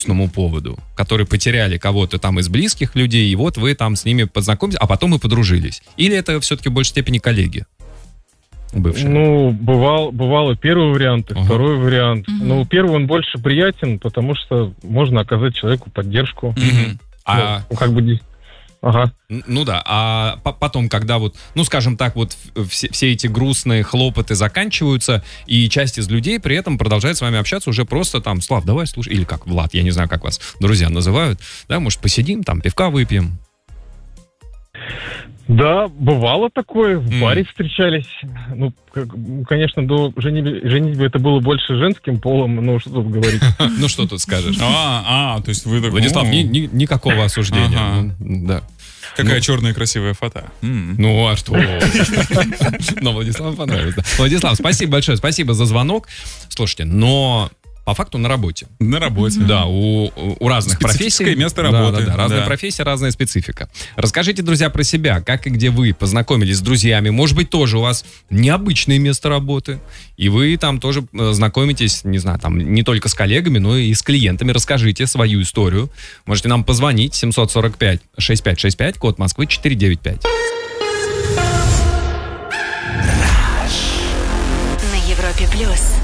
поводу, которые потеряли кого-то там из близких людей, и вот вы там с ними познакомились, а потом и подружились? Или это все-таки в большей степени коллеги? Бывшие? Ну, бывало первый вариант и второй вариант. Ну, первый он больше приятен, потому что можно оказать человеку поддержку. Ну, как бы... Ага. Ну да, а потом, когда вот, ну скажем так, вот все эти грустные хлопоты заканчиваются, и часть из людей при этом продолжает с вами общаться уже просто там: Слав, давай слушай, или как, Влад, я не знаю, как вас друзья называют, да, может, посидим, там, пивка выпьем. Да, бывало такое, в баре встречались. Ну, конечно, до женитьбы это было больше женским полом, но что тут говорить. Ну, что тут скажешь? То есть вы такой... Владислав, никакого осуждения. Да. Какая черная красивая фото. Ну, а что? Но Владиславу понравилось. Владислав, спасибо большое, спасибо за звонок. Слушайте, но... По факту на работе. На работе. Да, у разных профессий. Специфическое место работы. Да, разные профессии, разная специфика. Расскажите, друзья, про себя. Как и где вы познакомились с друзьями. Может быть, тоже у вас необычное место работы. И вы там тоже знакомитесь, не знаю, там не только с коллегами, но и с клиентами. Расскажите свою историю. Можете нам позвонить. 745-6565, код Москвы 495. На Европе Плюс.